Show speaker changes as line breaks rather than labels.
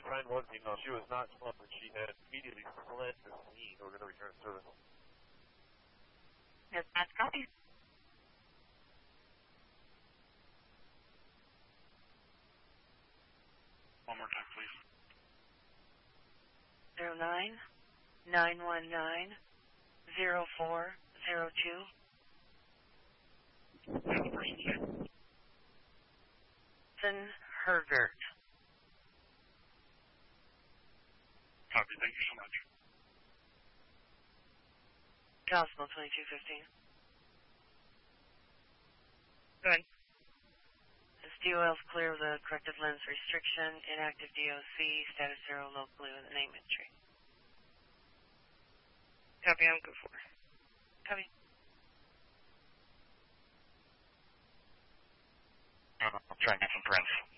sign was, she was not slumped, but she had immediately fled the scene. We're going to return service.
Yes, that's copy.
One more time, please.
09-919-0402.
And the person's name?
Hergert.
Copy. Thank you so much.
Gospel 2215.
Go ahead.
This DOL is clear of the corrective lens restriction, inactive DOC, status 0, locally with name entry.
Copy, I'm good for.
Copy.
I'll try and get some prints.